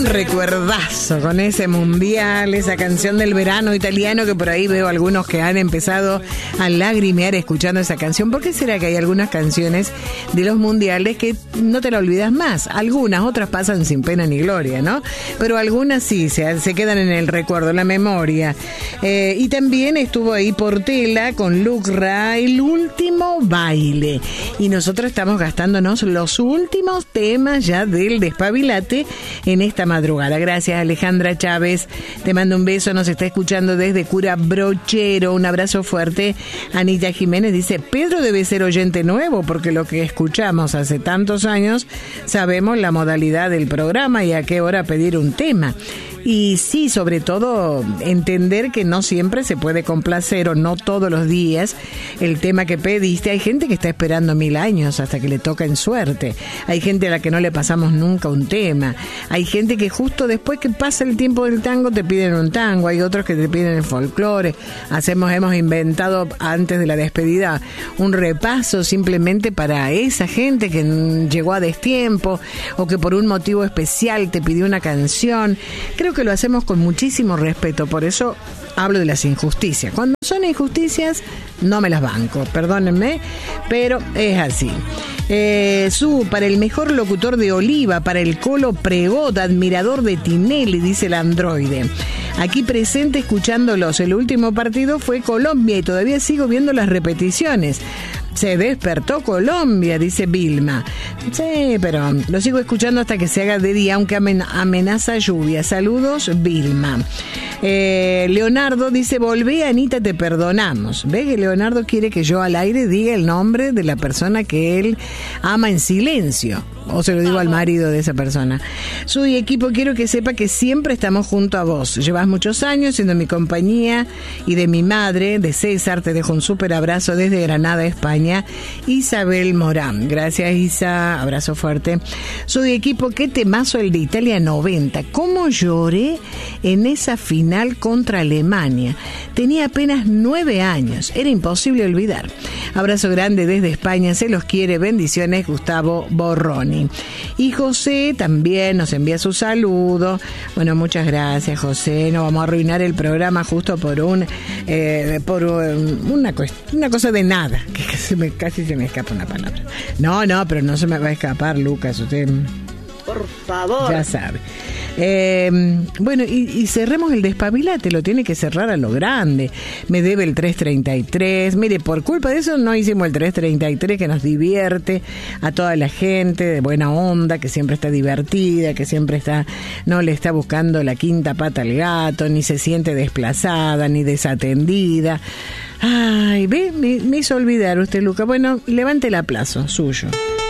Un recuerdazo con ese mundial, esa canción del verano italiano, que por ahí veo algunos que han empezado a lagrimear escuchando esa canción. ¿Por qué será que hay algunas canciones de los mundiales que no te la olvidas más? Algunas, otras pasan sin pena ni gloria, ¿no? Pero algunas sí, se quedan en el recuerdo, en la memoria. Y también estuvo ahí Portela con Lucra, El último baile. Y nosotros estamos gastándonos los últimos temas ya del Despabilate en esta madrugada. Gracias, Alejandra Chávez. Te mando un beso. Nos está escuchando desde Cura Brochero. Un abrazo fuerte. Anita Jiménez dice: Pedro debe ser oyente nuevo, porque lo que escuchamos hace tantos años sabemos la modalidad del programa y a qué hora pedir un tema. Y sí, sobre todo, entender que no siempre se puede complacer, o no todos los días, el tema que pediste. Hay gente que está esperando 1000 años hasta que le toca en suerte. Hay gente a la que no le pasamos nunca un tema. Hay gente que justo después que pasa el tiempo del tango te piden un tango. Hay otros que te piden el folclore. Hemos inventado antes de la despedida un repaso simplemente para esa gente que llegó a destiempo o que por un motivo especial te pidió una canción. Creo que lo hacemos con muchísimo respeto, por eso hablo de las injusticias. Cuando son injusticias, no me las banco, perdónenme, pero es así. Para el mejor locutor de Oliva, para el Colo Pregot, admirador de Tinelli, dice el androide. Aquí presente escuchándolos. El último partido fue Colombia y todavía sigo viendo las repeticiones. Se despertó Colombia, dice Vilma. Sí, pero lo sigo escuchando hasta que se haga de día, aunque amenaza lluvia. Saludos, Vilma. Leonardo dice: volvé, Anita, te perdonamos. ¿Ves que Leonardo quiere que yo al aire diga el nombre de la persona que él ama en silencio? O se lo digo al marido de esa persona. Soy equipo, quiero que sepa que siempre estamos junto a vos. Llevas muchos años siendo mi compañía y de mi madre, de César. Te dejo un súper abrazo desde Granada, España. Isabel Morán. Gracias, Isa. Abrazo fuerte. Soy equipo, qué temazo el de Italia 90. ¿Cómo lloré en esa final contra Alemania? Tenía apenas 9 años. Era imposible olvidar. Abrazo grande desde España. Se los quiere. Bendiciones, Gustavo Borroni. Y José también nos envía su saludo. Bueno, muchas gracias, José. No vamos a arruinar el programa justo por una cosa de nada, que casi se me escapa una palabra. No, pero no se me va a escapar, Lucas, usted por favor, ya sabe. Bueno, y cerremos el Despabilate. Lo tiene que cerrar a lo grande. Me debe el 333. Mire, por culpa de eso no hicimos el 333, que nos divierte a toda la gente de buena onda, que siempre está divertida, que siempre no le está buscando la quinta pata al gato, ni se siente desplazada, ni desatendida. Ay, ve, me hizo olvidar usted, Luca. Bueno, levante el aplauso suyo.